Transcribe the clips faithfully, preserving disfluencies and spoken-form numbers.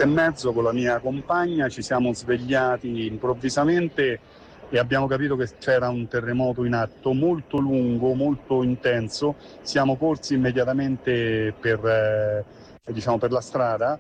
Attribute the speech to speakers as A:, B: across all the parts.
A: e mezzo con la mia compagna, ci siamo svegliati improvvisamente e abbiamo capito che c'era un terremoto in atto molto lungo, molto intenso. Siamo corsi immediatamente per, eh, diciamo, per la strada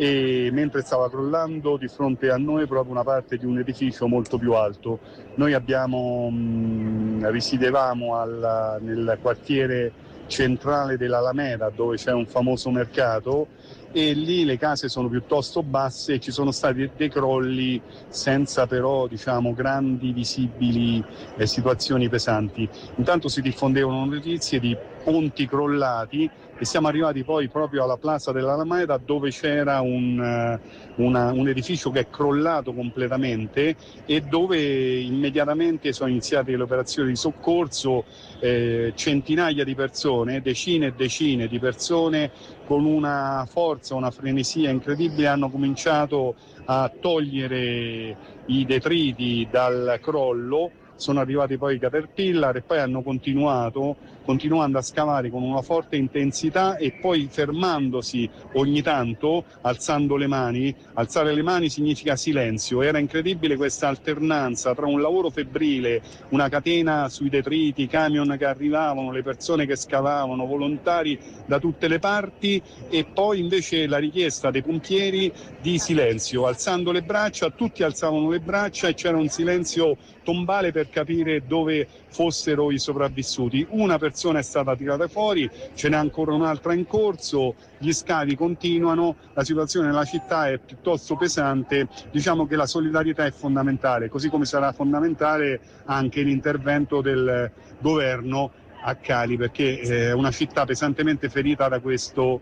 A: e mentre stava crollando di fronte a noi proprio una parte di un edificio molto più alto. Noi abbiamo mh, risiedevamo al, nel quartiere centrale dell'Alameda, dove c'è un famoso mercato, e lì le case sono piuttosto basse e ci sono stati dei crolli senza però, diciamo, grandi visibili eh, situazioni pesanti. Intanto si diffondevano notizie di ponti crollati e siamo arrivati poi proprio alla Plaza dell'Alameda, dove c'era un, uh, una, un edificio che è crollato completamente e dove immediatamente sono iniziate le operazioni di soccorso. Eh, centinaia di persone, decine e decine di persone con una forza, una frenesia incredibile hanno cominciato a togliere i detriti dal crollo. Sono arrivati poi i Caterpillar e poi hanno continuato, continuando a scavare con una forte intensità e poi fermandosi ogni tanto, alzando le mani. Alzare le mani significa silenzio. Era incredibile questa alternanza tra un lavoro febbrile, una catena sui detriti, camion che arrivavano, le persone che scavavano, volontari da tutte le parti, e poi invece la richiesta dei pompieri di silenzio. Alzando le braccia, tutti alzavano le braccia e c'era un silenzio tombale per capire dove fossero i sopravvissuti. Una persona è stata tirata fuori, ce n'è ancora un'altra in corso, gli scavi continuano, la situazione nella città è piuttosto pesante. Diciamo che la solidarietà è fondamentale, così come sarà fondamentale anche l'intervento del governo a Cali, perché è una città pesantemente ferita da questo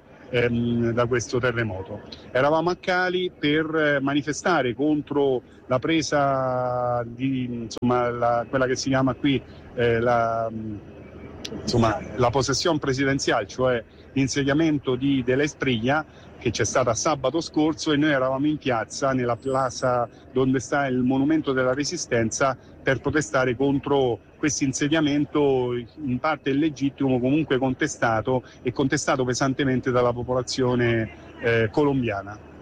A: da questo terremoto. Eravamo a Cali per manifestare contro la presa di, insomma, la, quella che si chiama qui eh, la, insomma, la possessione presidenziale, cioè l'insediamento di Della Espriella, che c'è stata sabato scorso, e noi eravamo in piazza nella plaza dove sta il monumento della Resistenza per protestare contro questo insediamento in parte illegittimo, comunque contestato e contestato pesantemente dalla popolazione eh, colombiana.